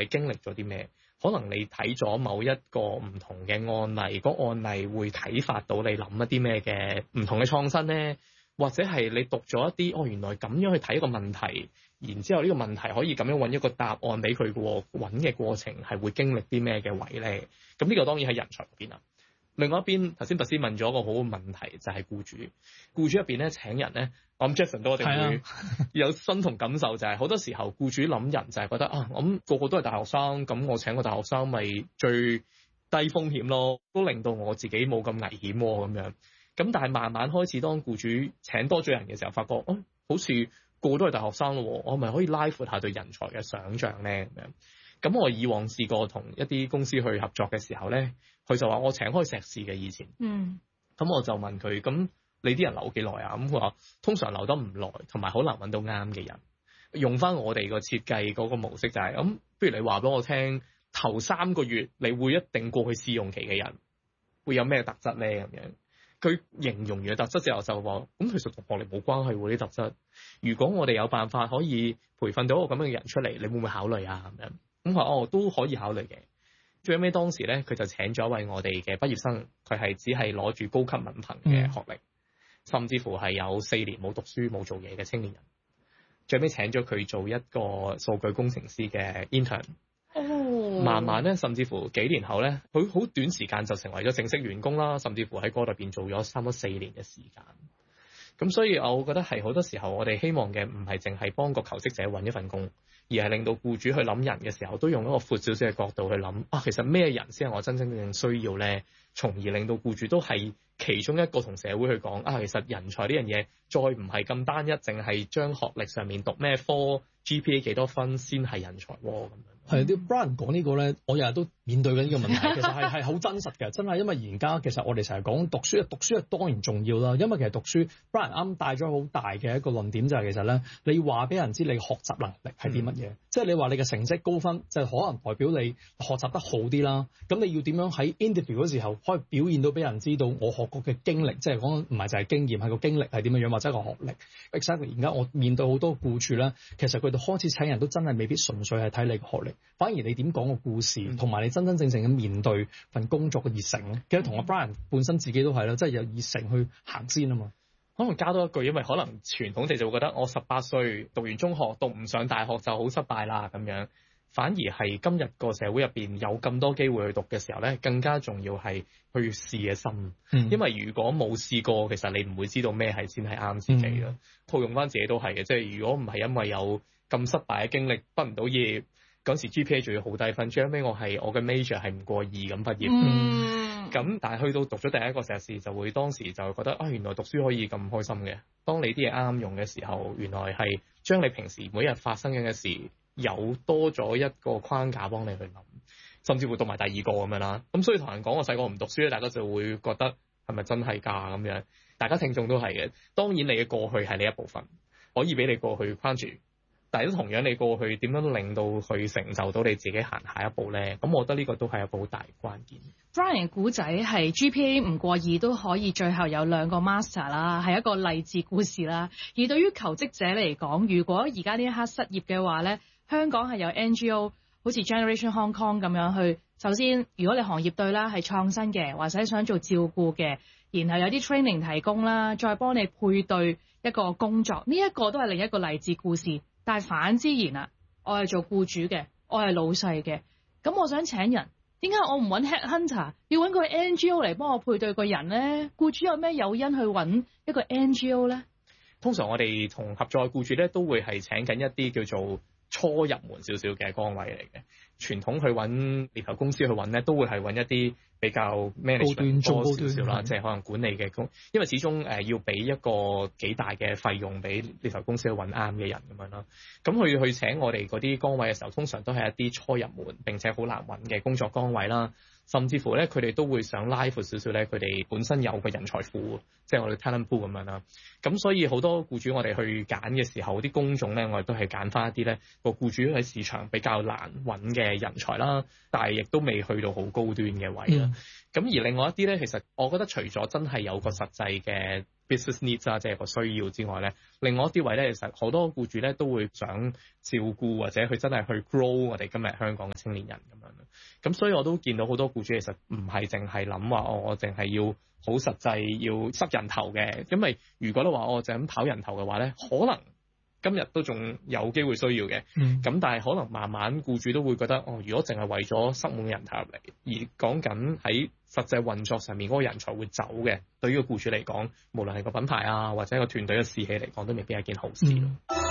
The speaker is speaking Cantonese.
經歷咗啲咩？可能你睇咗某一個唔同嘅案例，個案例會啟發到你諗一啲咩嘅唔同嘅創新咧？或者係你讀咗一啲原來咁樣去睇一個問題，然之後呢個問題可以咁樣揾一個答案俾佢嘅揾嘅過程係會經歷啲咩嘅位咧？咁呢個當然喺人才嗰邊啦。另外一邊，頭先特斯問咗一個好嘅問題，就係僱主入邊咧請人咧，我諗 Jason 都一定會有身同感受，就係好多時候僱主諗人就係覺得我諗個個都係大學生，咁我請個大學生咪最低風險咯，都令到我自己冇咁危險咁樣。咁但係慢慢開始，當僱主請多咗人嘅時候，發覺好似個個都係大學生咯，我咪可以拉闊下對人才嘅想像咧咁樣。咁我以往試過同一啲公司去合作嘅時候咧，佢就話我請開碩士嘅以前。咁我就問佢，咁你啲人留幾耐啊？咁佢話通常留得唔耐，同埋好難揾到啱嘅人。用翻我哋個設計嗰個模式就係咁，不如你話俾我聽，頭3個月你會一定過去試用期嘅人會有咩特質咧咁樣。佢形容完嘅特質之後就話，咁其實同學歷冇關係喎啲特質。如果我哋有辦法可以培訓到一個咁樣嘅人出嚟，你會唔會考慮啊？咁樣咁話都可以考慮嘅。最尾當時咧，佢就請咗一位我哋嘅畢業生，佢係只係攞住高級文憑嘅學歷，甚至乎係有4年冇讀書冇做嘢嘅青年人。最尾請咗佢做一個數據工程師嘅 intern。慢慢咧，甚至乎幾年後咧，佢好短時間就成為咗正式員工啦，甚至乎喺嗰度邊做咗差唔多4年嘅時間。咁所以我覺得係好多時候我哋希望嘅唔係淨係幫個求職者揾一份工，而係令到僱主去諗人嘅時候都用一個闊少少嘅角度去諗其實咩人先係我真正需要咧，從而令到僱主都係其中一個同社會去講其實人才呢樣嘢再唔係咁單一，淨係將學歷上面讀咩科 GPA 幾多分先係人才咁樣。 係啲 Brian 講呢個咧，我日日都面對緊呢個問題，其實係好真實嘅，真係因為而家其實我哋成日講讀書係當然重要啦，因為其實讀書 Brian 啱帶咗好大嘅一個論點就係其實咧，你話俾人知你學習能力係啲乜嘢，即係你話你嘅成績高分就可能代表你學習得好啲啦，咁你要點樣喺 interview 嗰時候可以表現到俾人知道我學過嘅經歷，即係講唔係就係經驗，係個經歷係點樣樣或者個學歷。Exactly 而家我面對好多僱主咧，其實佢哋開始請人都真係未必純粹係睇你嘅學歷，反而你點講個故事，同埋你真真正正咁面對份工作嘅熱誠咧。其實同阿 Brian 本身自己都係啦，即係有熱誠去行先啊嘛。 可能加多一句，因為可能傳統地就會覺得我18歲讀完中學讀唔上大學就好失敗啦咁樣。反而係今日個社會入邊有咁多機會去讀嘅時候咧，更加重要係去試嘅心。因為如果冇試過，其實你唔會知道咩係先係啱自己啦。套用翻自己都係嘅，即係如果唔係因為有咁失敗嘅經歷，畢唔到業嗰時 GPA 仲要好低分，最後尾我嘅 major 係唔過2咁畢業。咁但係去到讀咗第一個碩士，就會當時就覺得原來讀書可以咁開心嘅。當你啲嘢啱用嘅時候，原來係將你平時每日發生緊嘅事有多咗一個框架幫你去諗，甚至會讀埋第二個咁樣啦。咁所以同人講我細個唔讀書咧，大家就會覺得係咪真係㗎咁樣？大家聽眾都係嘅。當然你嘅過去係你一部分，可以俾你過去框住，但係都同樣你過去點樣令到去成就到你自己行下一步咧？咁我覺得呢個都係一個好大關鍵。 Brian 嘅故仔係 GPA 唔過2都可以最後有2個 master 啦，係一個勵志故事啦。而對於求職者嚟講，如果而家呢一刻失業嘅話咧，香港係有 NGO 好似 Generation Hong Kong 咁樣去。首先，如果你行業對啦係創新嘅，或者想做照顧嘅，然後有啲 training 提供啦，再幫你配對一個工作，呢一個都係另一個勵志故事。但係反之然啦，我係做僱主嘅，我係老細嘅，咁我想請人，點解我唔揾 headhunter， 要揾個 NGO 嚟幫我配對個人咧？僱主有咩誘因去揾一個 NGO 咧？ 通常我哋同合作嘅僱主咧，都會係請緊一啲叫做初入門少少嘅崗位嚟嘅。傳統去揾獵頭公司去揾咧，都會係揾一啲比較 management 多少少啦，即係可能管理嘅工，因為始終要俾一個幾大嘅費用俾獵頭公司去揾啱嘅人咁樣啦。咁去請我哋嗰啲崗位嘅時候，通常都係一啲初入門並且好難揾嘅工作崗位啦。甚至乎咧，佢哋都會想拉闊少少咧，佢哋本身有個人才庫，即係我哋 talent pool 咁樣啦。咁所以好多僱主我哋去揀嘅時候，啲工種咧，我哋都係揀翻一啲咧個僱主喺市場比較難揾嘅人才啦，但係亦都未去到好高端嘅位啦。 啦。咁而另外一啲咧，其實我覺得除咗真係有個實際嘅 business needs 啊，即係個需要之外咧，另外一啲位咧，其實好多僱主咧都會想照顧或者佢真係去 grow 我哋今日香港嘅青年人咁樣。咁所以我都見到好多僱主其實唔係淨係諗話我淨係要好實際要塞人頭嘅，因為如果你話我就咁跑人頭嘅話咧，可能今日都仲有機會需要嘅。咁但係可能慢慢僱主都會覺得如果淨係為咗塞滿人頭入嚟，而講緊喺實際運作上面嗰個人才會走嘅，對於個僱主嚟講，無論係個品牌啊或者個團隊嘅士氣嚟講，都未必係一件好事。